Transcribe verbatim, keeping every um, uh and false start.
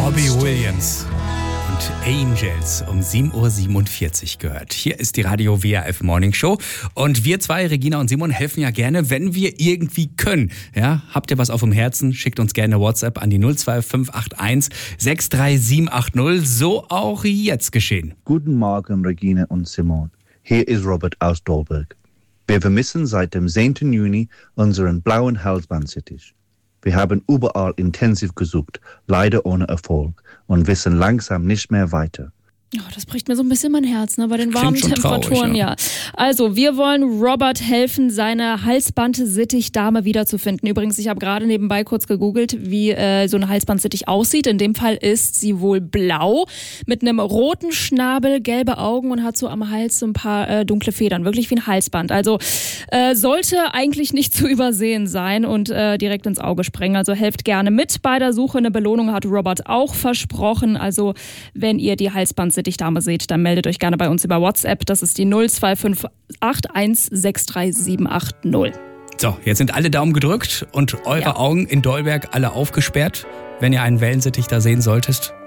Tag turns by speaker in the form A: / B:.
A: Robbie Williams und Angels um sieben Uhr siebenundvierzig gehört. Hier ist die Radio W R F Morning Show und wir zwei, Regina und Simon, helfen ja gerne, wenn wir irgendwie können. Ja, habt ihr was auf dem Herzen? Schickt uns gerne WhatsApp an die null zwei fünf acht eins sechs drei sieben acht null. So auch jetzt geschehen.
B: Guten Morgen, Regina und Simon. Hier ist Robert aus Dolberg. Wir vermissen seit dem zehnten Juni unseren blauen Halsbandsittich. Wir haben überall intensiv gesucht, leider ohne Erfolg, und wissen langsam nicht mehr weiter.
C: Oh, das bricht mir so ein bisschen mein Herz, ne? Bei den warmen Temperaturen,
A: traurig, ja.
C: ja. Also, wir wollen Robert helfen, seine Halsband-Sittich-Dame wiederzufinden. Übrigens, ich habe gerade nebenbei kurz gegoogelt, wie äh, so eine Halsband-Sittich aussieht. In dem Fall ist sie wohl blau, mit einem roten Schnabel, gelbe Augen und hat so am Hals so ein paar äh, dunkle Federn. Wirklich wie ein Halsband. Also, äh, sollte eigentlich nicht zu übersehen sein und äh, direkt ins Auge sprengen. Also, helft gerne mit bei der Suche. Eine Belohnung hat Robert auch versprochen. Also, wenn ihr die Halsband-Sittich Dame seht, dann meldet euch gerne bei uns über WhatsApp. Das ist die null zwei fünf acht eins sechs drei sieben acht null.
A: So, jetzt sind alle Daumen gedrückt und eure
C: Ja.
A: Augen in Dolberg alle aufgesperrt. Wenn ihr einen Wellensittich da sehen solltet,